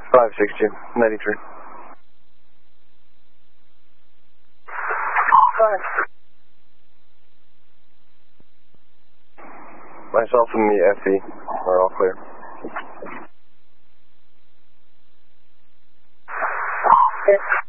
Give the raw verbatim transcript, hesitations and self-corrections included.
five six two, ninety-three. Five. Myself and the F E are all clear. Okay.